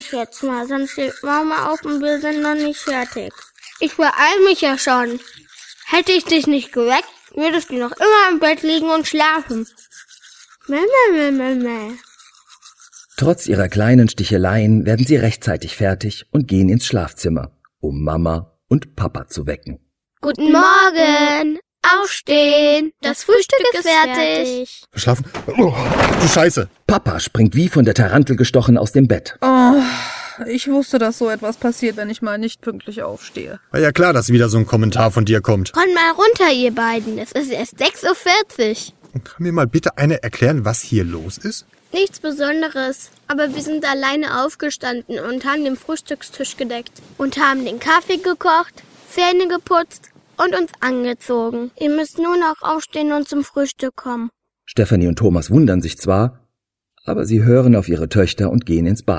dich jetzt mal, sonst steht Mama auf und wir sind noch nicht fertig. Ich beeil mich ja schon. Hätte ich dich nicht geweckt, würdest du noch immer im Bett liegen und schlafen. Mäh. Trotz ihrer kleinen Sticheleien werden sie rechtzeitig fertig und gehen ins Schlafzimmer, um Mama und Papa zu wecken. Guten Morgen. Aufstehen. Das Frühstück ist fertig. Schlafen? Oh, du Scheiße. Papa springt wie von der Tarantel gestochen aus dem Bett. Oh, ich wusste, dass so etwas passiert, wenn ich mal nicht pünktlich aufstehe. War ja klar, dass wieder so ein Kommentar von dir kommt. Kommt mal runter, ihr beiden. Es ist erst 6:40 Uhr. Kann mir mal bitte einer erklären, was hier los ist? Nichts Besonderes, aber wir sind alleine aufgestanden und haben den Frühstückstisch gedeckt und haben den Kaffee gekocht, Zähne geputzt und uns angezogen. Ihr müsst nur noch aufstehen und zum Frühstück kommen. Stefanie und Thomas wundern sich zwar, aber sie hören auf ihre Töchter und gehen ins Bad.